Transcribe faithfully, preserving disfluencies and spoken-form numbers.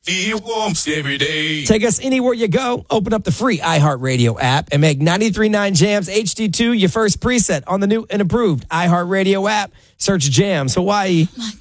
Feel warmth every day. Take us anywhere you go. Open up the free iHeartRadio app and make ninety-three point nine Jams H D two your first preset on the new and improved iHeartRadio app. Search Jams Hawaii. My